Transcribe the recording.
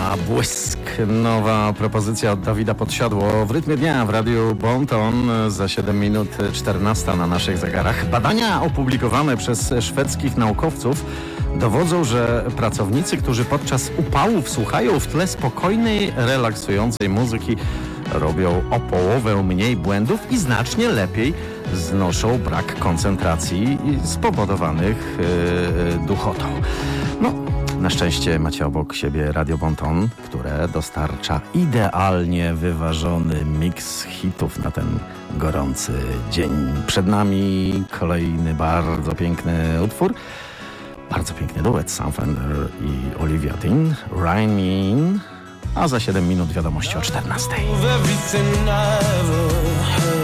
Błysk. Nowa propozycja od Dawida Podsiadło w rytmie dnia w Radiu Bonton za 7 minut 14 na naszych zegarach. Badania opublikowane przez szwedzkich naukowców dowodzą, że pracownicy, którzy podczas upałów słuchają w tle spokojnej, relaksującej muzyki, robią o połowę mniej błędów i znacznie lepiej znoszą brak koncentracji spowodowanych duchotą. No, na szczęście macie obok siebie Radio Bonton, które dostarcza idealnie wyważony miks hitów na ten gorący dzień. Przed nami kolejny bardzo piękny utwór. Bardzo piękny duet Sam Fender i Olivia Dean, Rhyme Me In, a za 7 minut wiadomości o 14.